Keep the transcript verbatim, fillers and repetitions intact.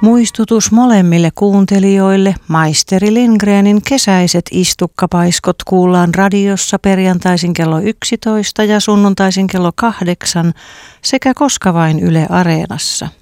Muistutus molemmille kuuntelijoille, maisteri Lindgrenin kesäiset istukkapaiskot kuullaan radiossa perjantaisin kello yksitoista ja sunnuntaisin kello kahdeksan sekä koska vain Yle Areenassa.